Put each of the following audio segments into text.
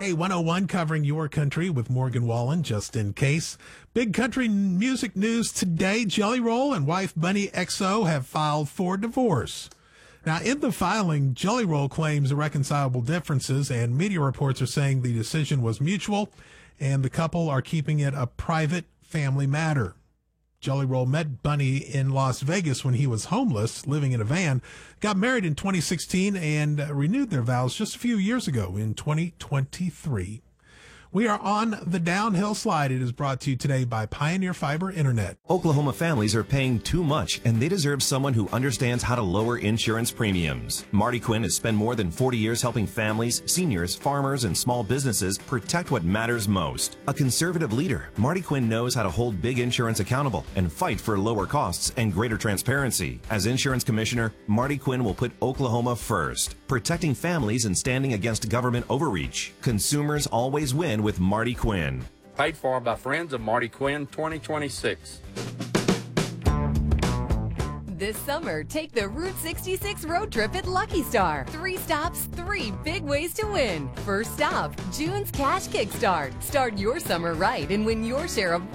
Hey, 101 covering your country with Morgan Wallen, just in case. Big country music news today. Jelly Roll and wife Bunny XO have filed for divorce. Now, in the filing, Jelly Roll claims irreconcilable differences, and media reports are saying the decision was mutual, and the couple are keeping it a private family matter. Jelly Roll met Bunny in Las Vegas when he was homeless, living in a van, got married in 2016, and renewed their vows just a few years ago in 2023. We are on the downhill slide. It is brought to you today by Pioneer Fiber Internet. Oklahoma families are paying too much, and they deserve someone who understands how to lower insurance premiums. Marty Quinn has spent more than 40 years helping families, seniors, farmers, and small businesses protect what matters most. A conservative leader, Marty Quinn knows how to hold big insurance accountable and fight for lower costs and greater transparency. As insurance commissioner, Marty Quinn will put Oklahoma first, protecting families and standing against government overreach. Consumers always win with Marty Quinn. Paid for by Friends of Marty Quinn 2026. This summer, take the Route 66 road trip at Lucky Star. 3 stops, 3 big ways to win. First stop, June's Cash Kickstart. Start your summer right and win your share of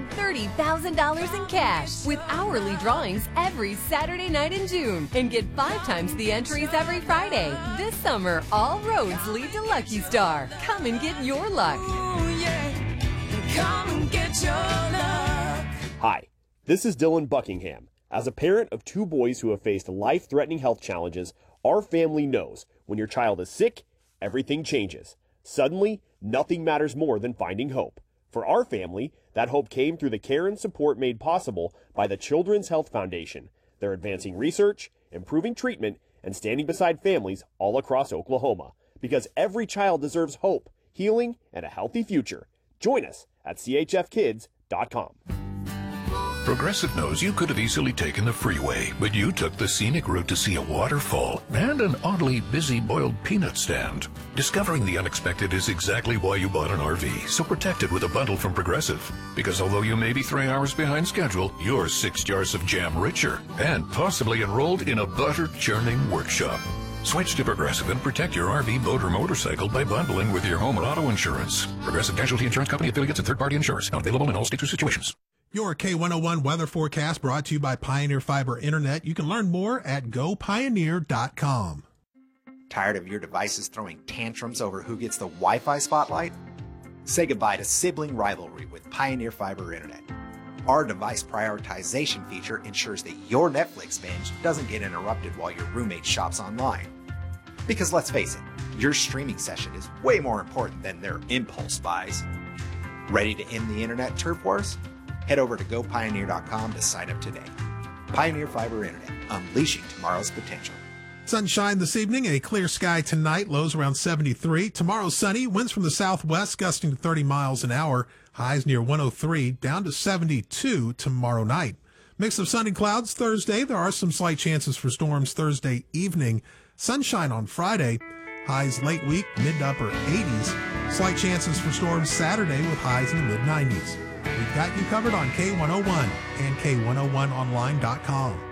$130,000 in cash with hourly drawings every Saturday night in June. And get 5 times the entries every Friday. This summer, all roads lead to Lucky Star. Come and get your luck. Ooh, yeah. Come and get your luck. Hi, this is Dylan Buckingham. As a parent of 2 boys who have faced life-threatening health challenges, our family knows when your child is sick, everything changes. Suddenly, nothing matters more than finding hope. For our family, that hope came through the care and support made possible by the Children's Health Foundation. They're advancing research, improving treatment, and standing beside families all across Oklahoma. Because every child deserves hope, healing, and a healthy future. Join us at chfkids.com. Progressive knows you could have easily taken the freeway, but you took the scenic route to see a waterfall and an oddly busy boiled peanut stand. Discovering the unexpected is exactly why you bought an RV, so protect it with a bundle from Progressive. Because although you may be 3 hours behind schedule, you're 6 jars of jam richer and possibly enrolled in a butter-churning workshop. Switch to Progressive and protect your RV, boat, or motorcycle by bundling with your home or auto insurance. Progressive Casualty Insurance Company affiliates and third-party insurers. Not available in all states or situations. Your K101 weather forecast brought to you by Pioneer Fiber Internet. You can learn more at gopioneer.com. Tired of your devices throwing tantrums over who gets the Wi-Fi spotlight? Say goodbye to sibling rivalry with Pioneer Fiber Internet. Our device prioritization feature ensures that your Netflix binge doesn't get interrupted while your roommate shops online. Because let's face it, your streaming session is way more important than their impulse buys. Ready to end the internet turf wars? Head over to gopioneer.com to sign up today. Pioneer Fiber Internet, unleashing tomorrow's potential. Sunshine this evening, a clear sky tonight, lows around 73. Tomorrow sunny, winds from the southwest gusting to 30 miles an hour, highs near 103, down to 72 tomorrow night. Mix of sun and clouds Thursday. There are some slight chances for storms Thursday evening. Sunshine on Friday, highs late week, mid to upper 80s. Slight chances for storms Saturday with highs in the mid 90s. We've got you covered on K101 and K101online.com.